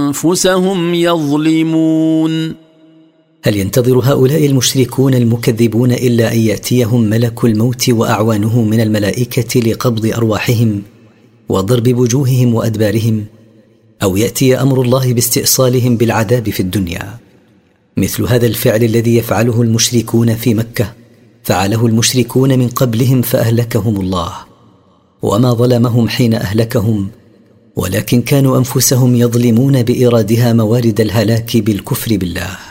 أنفسهم يظلمون. هل ينتظر هؤلاء المشركون المكذبون إلا أن يأتيهم ملك الموت وأعوانه من الملائكة لقبض أرواحهم وضرب وجوههم وأدبارهم، أو يأتي أمر الله باستئصالهم بالعذاب في الدنيا؟ مثل هذا الفعل الذي يفعله المشركون في مكة فعله المشركون من قبلهم فأهلكهم الله، وما ظلمهم حين أهلكهم، ولكن كانوا أنفسهم يظلمون بإيرادها موارد الهلاك بالكفر بالله.